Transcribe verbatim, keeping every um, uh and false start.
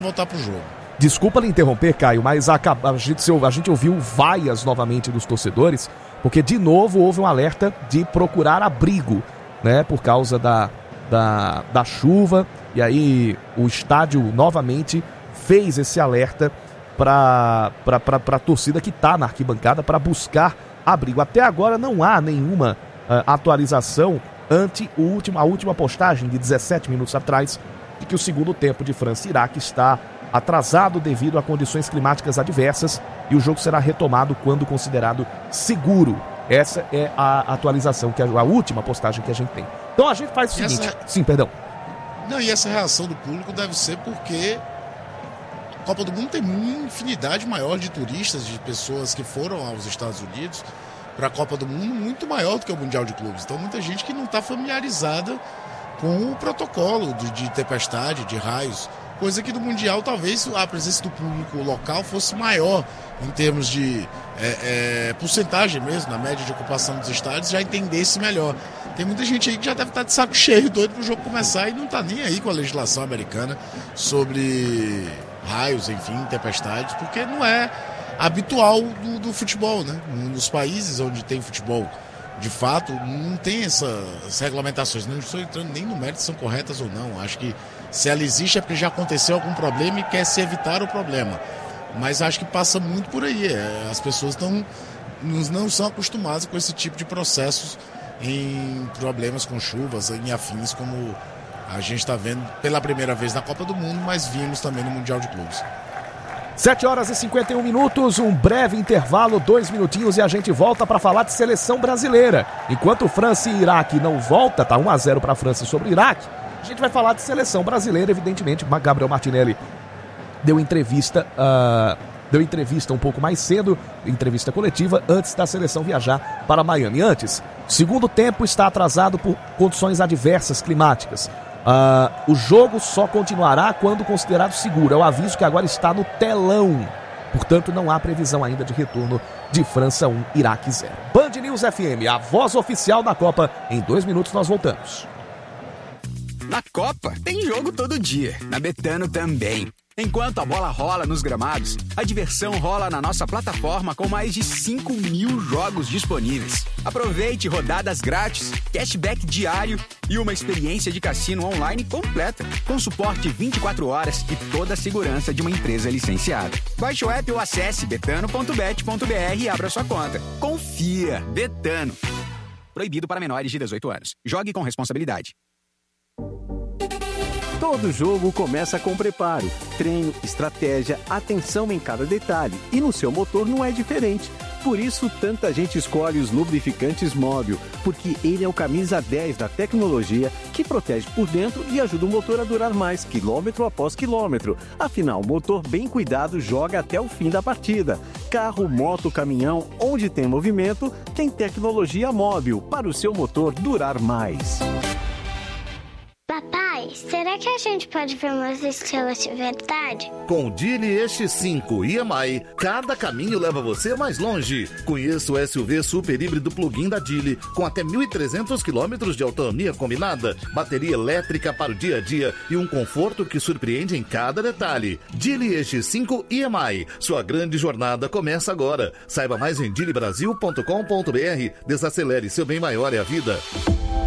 voltar pro jogo. Desculpa lhe interromper, Caio, mas a, a, gente, a gente ouviu vaias novamente dos torcedores, porque de novo houve um alerta de procurar abrigo, né, por causa da, da, da chuva, e aí o estádio novamente fez esse alerta para a torcida que está na arquibancada para buscar abrigo. Até agora não há nenhuma uh, atualização ante o último, a última postagem de dezessete minutos atrás, de que o segundo tempo de França e Iraque está atrasado devido a condições climáticas adversas e o jogo será retomado quando considerado seguro. Essa é a atualização, que é a última postagem que a gente tem. Então a gente faz o e seguinte... Essa... Sim, perdão. Não, e essa reação do público deve ser porque a Copa do Mundo tem uma infinidade maior de turistas, de pessoas que foram aos Estados Unidos para a Copa do Mundo, muito maior do que o Mundial de Clubes. Então muita gente que não está familiarizada com o protocolo de, de tempestade, de raios. Coisa que no Mundial talvez a presença do público local fosse maior em termos de é, é, porcentagem mesmo, na média de ocupação dos estádios, já entendesse melhor. Tem muita gente aí que já deve estar de saco cheio, doido para o jogo começar e não está nem aí com a legislação americana sobre raios, enfim, tempestades, porque não é habitual do, do futebol, né? Nos países onde tem futebol, de fato, não tem essas regulamentações. Não estou entrando nem no mérito se são corretas ou não. Acho que se ela existe é porque já aconteceu algum problema e quer se evitar o problema. Mas acho que passa muito por aí. É, as pessoas não, não são acostumadas com esse tipo de processos em problemas com chuvas, em afins, como a gente está vendo pela primeira vez na Copa do Mundo, mas vimos também no Mundial de Clubes. sete horas e cinquenta e um minutos, um breve intervalo, dois minutinhos e a gente volta para falar de seleção brasileira. Enquanto França e Iraque não volta, tá um a zero para a França sobre o Iraque, a gente vai falar de seleção brasileira, evidentemente. Gabriel Martinelli deu entrevista, uh, deu entrevista um pouco mais cedo, entrevista coletiva, antes da seleção viajar para Miami. Antes, segundo tempo está atrasado por condições adversas climáticas. Uh, o jogo só continuará quando considerado seguro. É o aviso que agora está no telão. Portanto, não há previsão ainda de retorno de França um, Iraque zero. Band News F M, a voz oficial da Copa. Em dois minutos nós voltamos. Na Copa, tem jogo todo dia. Na Betano também. Enquanto a bola rola nos gramados, a diversão rola na nossa plataforma com mais de cinco mil jogos disponíveis. Aproveite rodadas grátis, cashback diário e uma experiência de cassino online completa, com suporte vinte e quatro horas e toda a segurança de uma empresa licenciada. Baixe o app ou acesse betano ponto bet ponto br e abra sua conta. Confia! Betano. Proibido para menores de dezoito anos. Jogue com responsabilidade. Todo jogo começa com preparo, treino, estratégia, atenção em cada detalhe. E no seu motor não é diferente. Por isso, tanta gente escolhe os lubrificantes Móbil, porque ele é o camisa dez da tecnologia que protege por dentro e ajuda o motor a durar mais, quilômetro após quilômetro. Afinal, o motor bem cuidado joga até o fim da partida. Carro, moto, caminhão, onde tem movimento, tem tecnologia Móbil para o seu motor durar mais. Papai, será que a gente pode ver umas estrelas de verdade? Com o Geely E X cinco I M I, cada caminho leva você mais longe. Conheça o S U V super híbrido plug-in da Geely, com até mil e trezentos quilômetros de autonomia combinada, bateria elétrica para o dia a dia e um conforto que surpreende em cada detalhe. Geely E X cinco I M I, sua grande jornada começa agora. Saiba mais em geely brasil ponto com ponto br. Desacelere, seu bem maior é a vida.